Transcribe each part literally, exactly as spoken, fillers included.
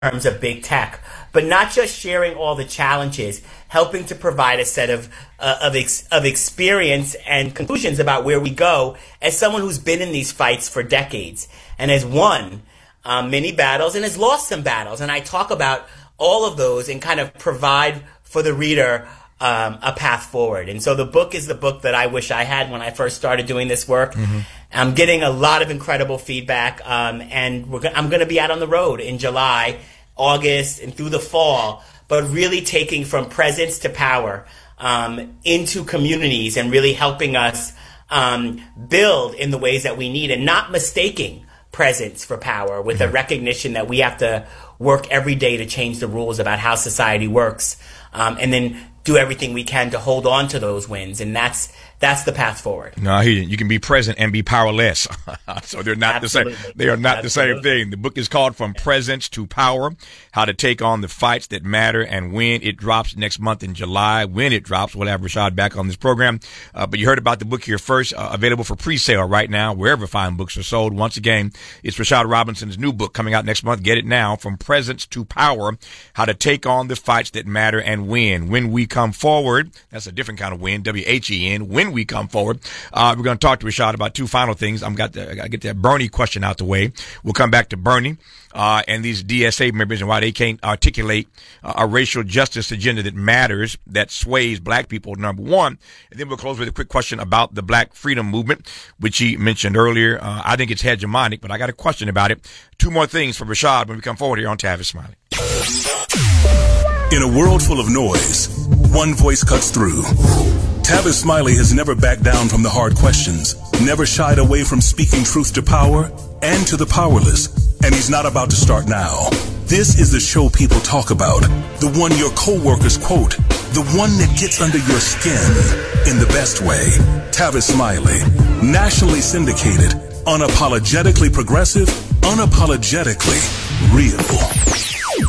terms of big tech, but not just sharing all the challenges, helping to provide a set of uh, of ex- of experience and conclusions about where we go as someone who's been in these fights for decades and has won um, many battles and has lost some battles. And I talk about all of those and kind of provide for the reader um, a path forward. And so the book is the book that I wish I had when I first started doing this work. Mm-hmm. I'm getting a lot of incredible feedback, um, and we're go- I'm going to be out on the road in July, August, and through the fall, but really taking from presence to power um, into communities and really helping us um, build in the ways that we need and not mistaking presence for power with mm-hmm. a recognition that we have to work every day to change the rules about how society works, um, and then do everything we can to hold on to those wins. And that's that's the path forward. No, I hear you. You can be present and be powerless. So they're not Absolutely. the same. They are not Absolutely. the same thing. The book is called From Presence to Power, How to Take on the Fights That Matter and Win. It drops next month in July. When it drops, we'll have Rashad back on this program. Uh, but you heard about the book here first, uh, available for pre-sale right now, wherever fine books are sold. Once again, it's Rashad Robinson's new book coming out next month. Get it now. From Presence to Power, How to Take on the Fights That Matter and Win. When we come forward, that's a different kind of win, W H E N, when we come forward. Uh, we're going to talk to Rashad about two final things. I'm got to, I got to get that Bernie question out the way. We'll come back to Bernie uh, and these D S A members and why they can't articulate uh, a racial justice agenda that matters, that sways black people, number one. And then we'll close with a quick question about the Black Freedom Movement, which he mentioned earlier. Uh, I think it's hegemonic, but I got a question about it. Two more things for Rashad when we come forward here on Tavis Smiley. In a world full of noise, one voice cuts through. Tavis Smiley has never backed down from the hard questions, never shied away from speaking truth to power and to the powerless, and he's not about to start now. This is the show people talk about, the one your coworkers quote, the one that gets under your skin in the best way. Tavis Smiley, nationally syndicated, unapologetically progressive, unapologetically real.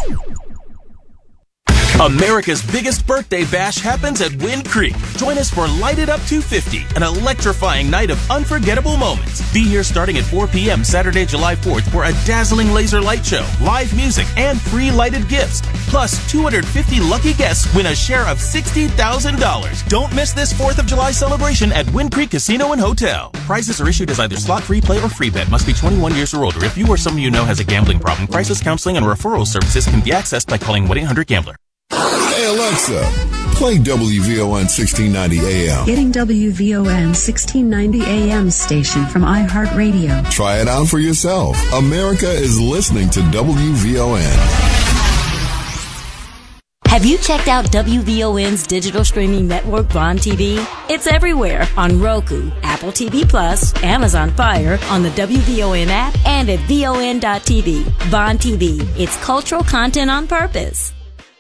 America's biggest birthday bash happens at Wind Creek. Join us for Light It Up two fifty, an electrifying night of unforgettable moments. Be here starting at four p.m. Saturday, July fourth for a dazzling laser light show, live music, and free lighted gifts. Plus, two hundred fifty lucky guests win a share of sixty thousand dollars. Don't miss this fourth of July celebration at Wind Creek Casino and Hotel. Prizes are issued as either slot free play or free bet. Must be twenty-one years or older. If you or someone you know has a gambling problem, crisis counseling and referral services can be accessed by calling one eight hundred gambler. Hey Alexa, play W V O N sixteen ninety A M. Getting W V O N sixteen ninety A M station from iHeartRadio. Try it out for yourself. America is listening to W V O N. Have you checked out W V O N's digital streaming network, Vaughn T V? It's everywhere on Roku, Apple T V Plus, Amazon Fire, on the W V O N app, and at V O N dot T V. Vaughn T V. It's cultural content on purpose.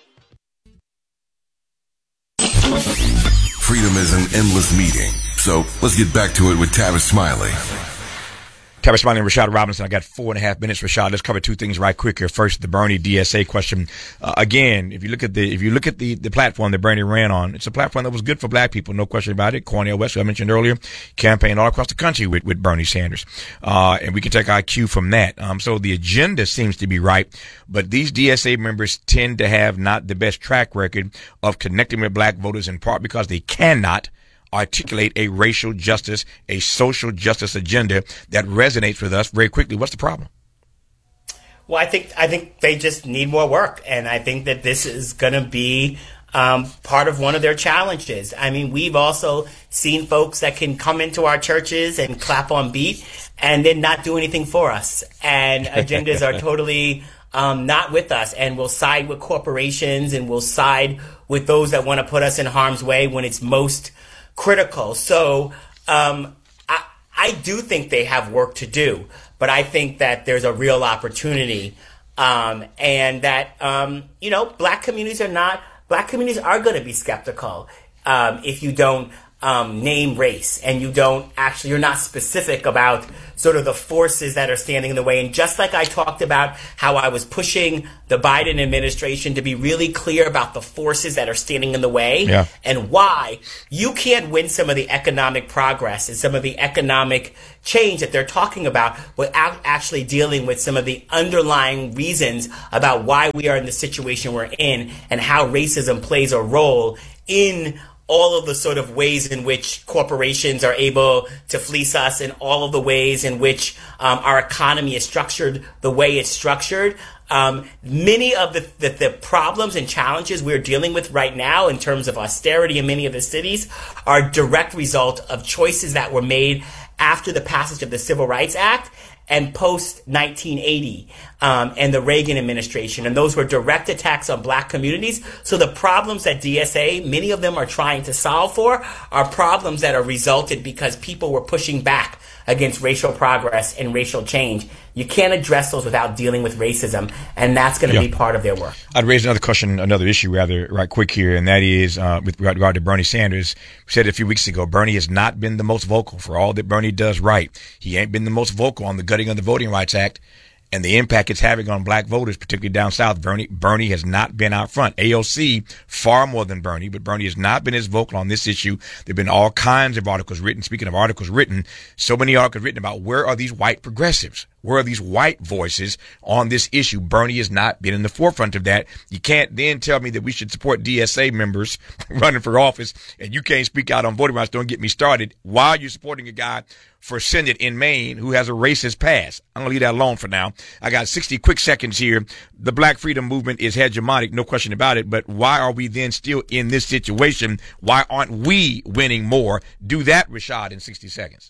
Freedom is an endless meeting. So let's get back to it with Tavis Smiley. Tavis Smiley and Rashad Robinson. I got four and a half minutes, Rashad. Let's cover two things right quick here. First, the Bernie D S A question. Uh, again, if you look at the if you look at the, the platform that Bernie ran on, it's a platform that was good for black people, no question about it. Cornel West, who I mentioned earlier, campaigned all across the country with, with Bernie Sanders. Uh, and we can take our cue from that. Um, so the agenda seems to be right, but these D S A members tend to have not the best track record of connecting with black voters, in part because they cannot articulate a racial justice, a social justice agenda that resonates with us very quickly. What's the problem? Well, I think I think they just need more work, and I think that this is going to be um, part of one of their challenges. I mean, we've also seen folks that can come into our churches and clap on beat and then not do anything for us, and agendas are totally um, not with us, and will side with corporations and will side with those that want to put us in harm's way when it's most critical. So um, I, I do think they have work to do, but I think that there's a real opportunity, um, and that um, you know, black communities are not black communities are going to be skeptical um, if you don't um, name race, and you don't actually, you're not specific about sort of the forces that are standing in the way. And just like I talked about how I was pushing the Biden administration to be really clear about the forces that are standing in the way yeah. and why, you can't win some of the economic progress and some of the economic change that they're talking about without actually dealing with some of the underlying reasons about why we are in the situation we're in and how racism plays a role in all of the sort of ways in which corporations are able to fleece us and all of the ways in which um, our economy is structured the way it's structured. Um, many of the, the, the problems and challenges we're dealing with right now in terms of austerity in many of the cities are a direct result of choices that were made after the passage of the Civil Rights Act and post nineteen eighty um, and the Reagan administration. And those were direct attacks on black communities. So the problems that D S A, many of them are trying to solve for, are problems that are resulted because people were pushing back against racial progress and racial change. You can't address those without dealing with racism, and that's going to yeah. be part of their work. I'd raise another question, another issue rather, right quick here, and that is uh, with regard to Bernie Sanders. We said a few weeks ago, Bernie has not been the most vocal for all that Bernie does right. He ain't been the most vocal on the gutting of the Voting Rights Act and the impact it's having on black voters, particularly down south. Bernie, Bernie has not been out front. A O C, far more than Bernie, but Bernie has not been as vocal on this issue. There have been all kinds of articles written. Speaking of articles written, so many articles written about where are these white progressives? Where are these white voices on this issue? Bernie has not been in the forefront of that. You can't then tell me that we should support D S A members running for office and you can't speak out on voting rights. Don't get me started. Why are you supporting a guy for Senate in Maine who has a racist past? I'm going to leave that alone for now. I got sixty quick seconds here. The Black Freedom Movement is hegemonic, no question about it. But why are we then still in this situation? Why aren't we winning more? Do that, Rashad, in sixty seconds.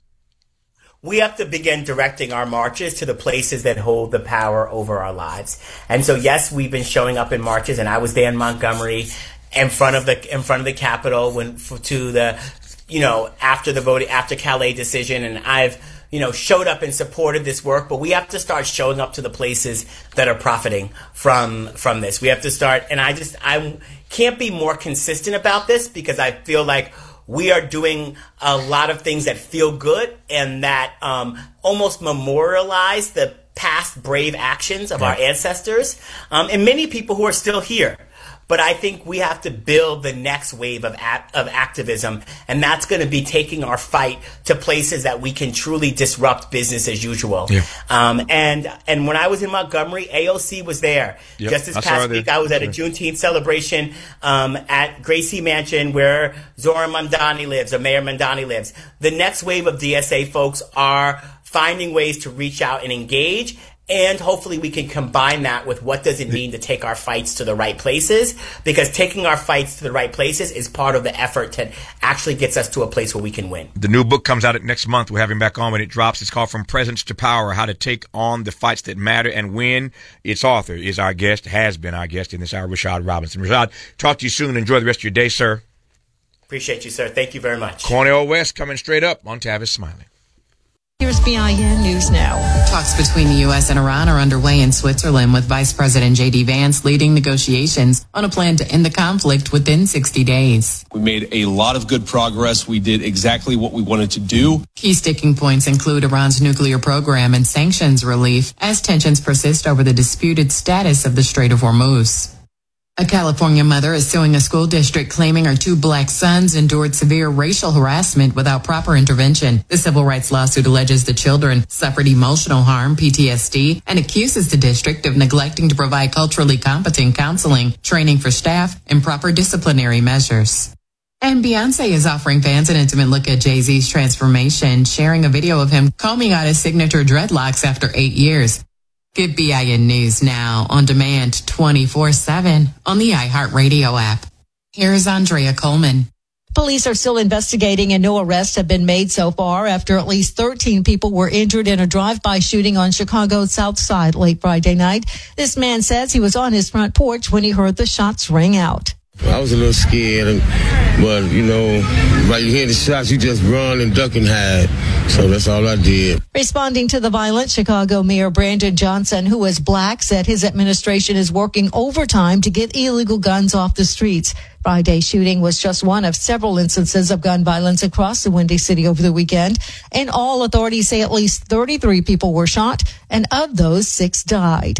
We have to begin directing our marches to the places that hold the power over our lives. And so, yes, we've been showing up in marches, and I was there in Montgomery in front of the in front of the Capitol when to the, you know, after the vote, after Calais decision, and I've, you know, showed up and supported this work. But we have to start showing up to the places that are profiting from from this. We have to start, and I just I can't be more consistent about this because I feel like we are doing a lot of things that feel good and that um, almost memorialize the past brave actions of our ancestors um, and many people who are still here. But I think we have to build the next wave of act- of activism, and that's going to be taking our fight to places that we can truly disrupt business as usual. Yeah. Um, and and when I was in Montgomery, A O C was there. Yep. Just this past week, I was at a Juneteenth celebration um, at Gracie Mansion where Zora Mandani lives, or Mayor Mandani lives. The next wave of D S A folks are finding ways to reach out and engage. And hopefully we can combine that with what does it mean to take our fights to the right places, because taking our fights to the right places is part of the effort that actually gets us to a place where we can win. The new book comes out next month. We'll have him back on when it drops. It's called From Presence to Power, How to Take on the Fights That Matter and Win. Its author is our guest, has been our guest in this hour, Rashad Robinson. Rashad, talk to you soon. Enjoy the rest of your day, sir. Appreciate you, sir. Thank you very much. Cornel West coming straight up on Tavis Smiley. Here's B I N News Now. Talks between the U S and Iran are underway in Switzerland, with Vice President J D Vance leading negotiations on a plan to end the conflict within sixty days. We made a lot of good progress. We did exactly what we wanted to do. Key sticking points include Iran's nuclear program and sanctions relief as tensions persist over the disputed status of the Strait of Hormuz. A California mother is suing a school district claiming her two black sons endured severe racial harassment without proper intervention. The civil rights lawsuit alleges the children suffered emotional harm, P T S D, and accuses the district of neglecting to provide culturally competent counseling, training for staff, and proper disciplinary measures. And Beyonce is offering fans an intimate look at Jay-Z's transformation, sharing a video of him combing out his signature dreadlocks after eight years. Get B I N News Now on demand twenty-four seven on the iHeartRadio app. Here's Andrea Coleman. Police are still investigating and no arrests have been made so far after at least thirteen people were injured in a drive-by shooting on Chicago's South Side late Friday night. This man says he was on his front porch when he heard the shots ring out. I was a little scared, but, you know, by you hear the shots, you just run and duck and hide. So that's all I did. Responding to the violence, Chicago Mayor Brandon Johnson, who is black, said his administration is working overtime to get illegal guns off the streets. Friday's shooting was just one of several instances of gun violence across the Windy City over the weekend. In all, authorities say at least thirty-three people were shot, and of those, six died.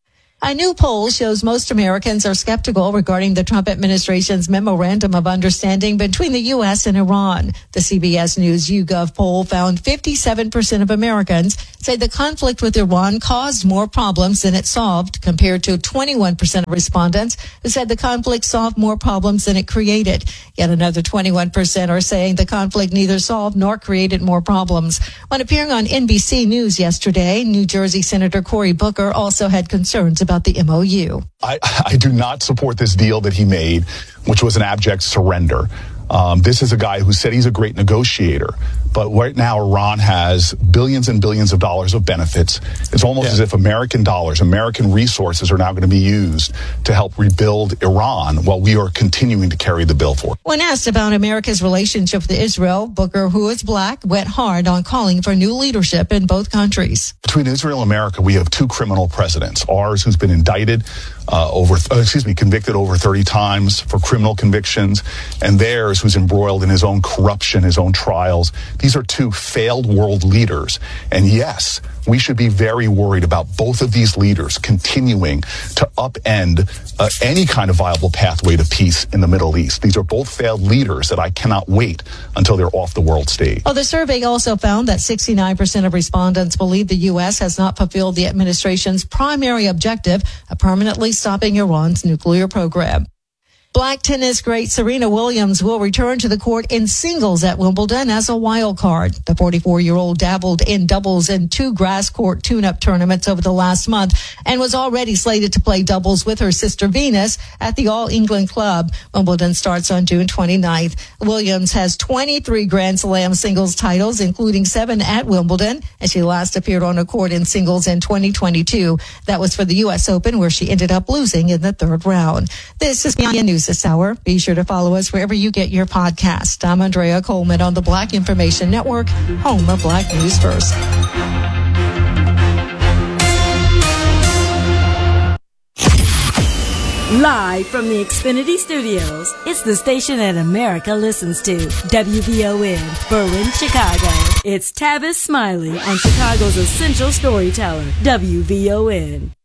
A new poll shows most Americans are skeptical regarding the Trump administration's memorandum of understanding between the U S and Iran. The C B S News YouGov poll found fifty-seven percent of Americans say the conflict with Iran caused more problems than it solved, compared to twenty-one percent of respondents who said the conflict solved more problems than it created. Yet another twenty-one percent are saying the conflict neither solved nor created more problems. When appearing on N B C News yesterday, New Jersey Senator Cory Booker also had concerns about the M O U. I, I do not support this deal that he made, which was an abject surrender. Um, this is a guy who said he's a great negotiator, but right now Iran has billions and billions of dollars of benefits. It's almost yeah. as if American dollars, American resources are now going to be used to help rebuild Iran while we are continuing to carry the bill for it. When asked about America's relationship with Israel, Booker, who is black, went hard on calling for new leadership in both countries. Between Israel and America, we have two criminal presidents. Ours, who's been indicted uh, over, uh, excuse me, convicted over thirty times for criminal convictions, and theirs, who's embroiled in his own corruption, his own trials. These are two failed world leaders. And yes, we should be very worried about both of these leaders continuing to upend uh, any kind of viable pathway to peace in the Middle East. These are both failed leaders that I cannot wait until they're off the world stage. Well, the survey also found that sixty-nine percent of respondents believe the U S has not fulfilled the administration's primary objective of permanently stopping Iran's nuclear program. Black tennis great Serena Williams will return to the court in singles at Wimbledon as a wild card. The forty-four-year-old dabbled in doubles in two grass court tune-up tournaments over the last month and was already slated to play doubles with her sister Venus at the All England Club. Wimbledon starts on June twenty-ninth. Williams has twenty-three Grand Slam singles titles, including seven at Wimbledon, and she last appeared on a court in singles in twenty twenty-two. That was for the U S Open, where she ended up losing in the third round. This is Beyond News this hour. Be sure to follow us wherever you get your podcast. I'm Andrea Coleman on the Black Information Network, home of Black News First. Live from the Xfinity Studios, it's the station that America listens to. W V O N, Berlin, Chicago. It's Tavis Smiley on Chicago's essential storyteller, W V O N.